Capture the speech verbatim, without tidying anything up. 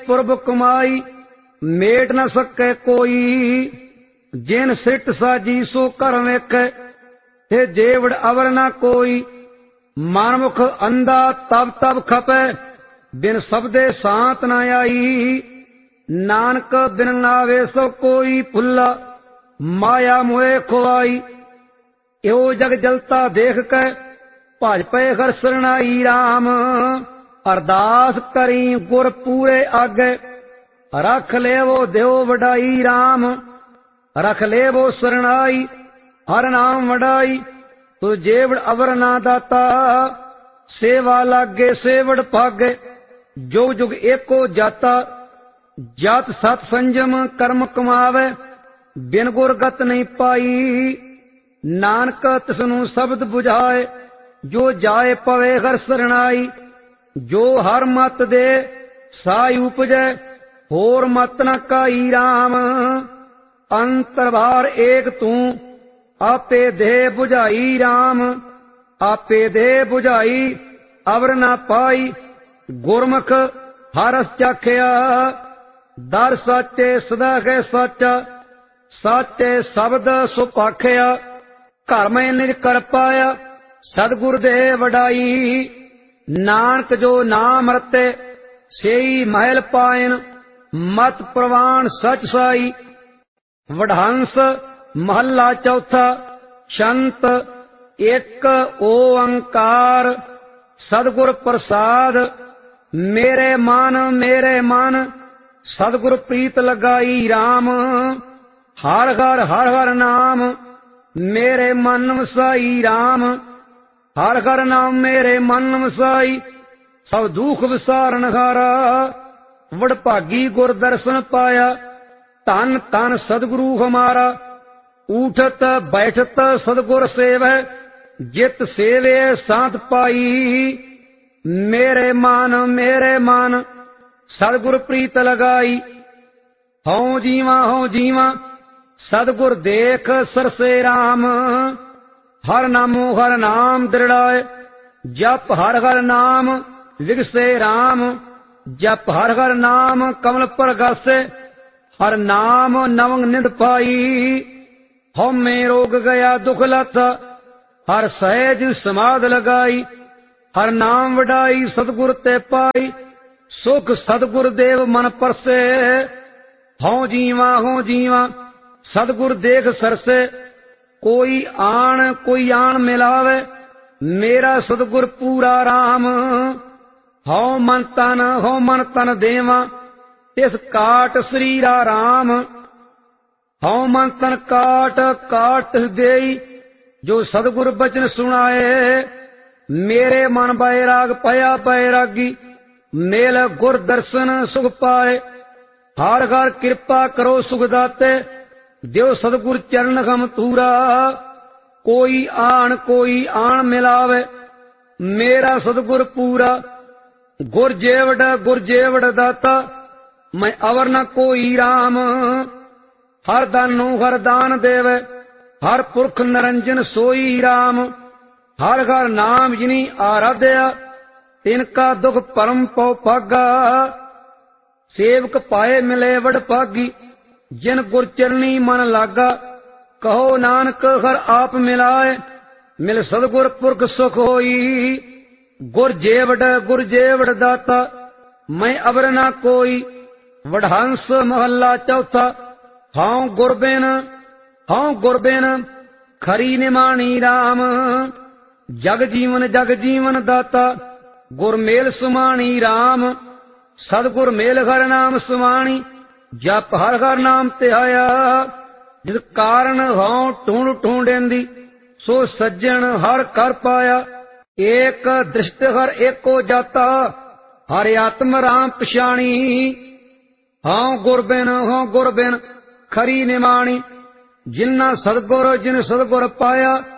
पुरब कमाई, मेट न सकै कोई। जिन सिट साजी सो कर वेखै, ते जेवड़ अवर न कोई। मनमुख अंधा तब तब खपै, बिन सबदे सांत न आई। नानक बिन नावे सो कोई फुल्ला, माया मोए खुआई। यो जग जलता देख कै, भज पे हर सरनाई राम। अरदास करी गुर पूरे आगे, रख ले वो देव वडाई राम। रख ले वो सरनाई, हर नाम वडाई। तू जेवड़ अवर ना दाता, सेवा लागे सेवड़ भागे। जुग जुग एको जाता, जात सत संजम कर्म कमावे। बिन गुर गत नहीं पाई, नानक तिसनु शब्द बुझाए। जो जाए पवे हर सरनाई, जो हर मत दे साई उपजै। होर मत न काई राम, अंतरभार एक तू। आपे दे बुझाई राम, आपे दे बुझाई अवर न पाई। गुरमुख हरस चाखिया, दर साचे सदा है साचा। साचे शब्द सुपाखिया, घर में निज कर पाया। सतगुर दे वडाई, नानक जो नाम रते सेई महल पायन। मत प्रवान सच साई, वडहंस महला चौथा। शंत एक ओंकार, सतगुर प्रसाद। मेरे मन मेरे मन, सतगुर प्रीत लगाई राम। हर हर हर हर नाम, मेरे मन वसाई राम। हर हर नाम मेरे मन वसाई, सब दुख विसारन हारा। वडभागी गुर दर्शन पाया, धन धन सदगुरु हमारा। उठत बैठत सदगुर सेवै, जित सेवे सांत पाई। मेरे मन मेरे मन, सदगुर प्रीत लगाई। हऊँ जीवा हऊँ जीवा, सदगुर देख सरसे राम। हर नामो हर नाम दृढ़ाए, जप हर हर नाम विगसे राम। जप हर हर नाम कमल पर गासे, हर नाम नवंग निंद पाई। हम में रोग गया दुख लाथा, हर सहज समाध लगाई। हर नाम वडाई सतगुर ते पाई, सुख सतगुर देव मन परसे। हूँ जीवा हूँ जीवा, सतगुर देख सरसे। कोई आन कोई आन मिलावे, मेरा सतगुर पूरा राम। हऊँ मन तन हूँ मन तन देवा, इस काट शरीरा राम। हऊँ मन तन काट काट देई, जो सतगुर बचन सुनाए। मेरे मन बैराग पया बैरागी, मेल गुर दर्शन सुख पाए। हर हर कृपा करो सुख दाते, देव सतगुर चरण हम तूरा। कोई आन कोई आन मिलावे, मेरा सतगुर पूरा। गुर जेवड़ गुर जेवड़ दाता, मैं अवर न कोई राम। हर दानो हर दान देवे, हर पुरख निरंजन सोई राम। हर हर नाम जिनी आराध्या, तिनका दुख परम पौ भागा। सेवक पाए मिले वड भागी, जिन गुर चरनी मन लागा। कहो नानक हर आप मिलाए, मिल सतगुर पुरख सुख होई। गुर जेवड़ गुर जेवड़ दाता, मैं अवर ना कोई। वडहंस महला चौथा, हाँ गुरबिन हाँ गुरबिन खरी निमानी राम। जग जीवन जग जीवन दाता, गुर मेल सुमानी राम। सतगुर मेल हर नाम सुमानी, जप हर हर नाम तिहाया। जिस कारण हूँ ढूंढ ढूंढेंदी, सो सज्जन हर कर पाया। एक दृष्ट हर एको जाता, हर आत्म राम पछाणी। हाँ गुरबिन हाँ गुरबिन खरी निमाणी, जिन्ना सतगुर जिन सतगुर पाया।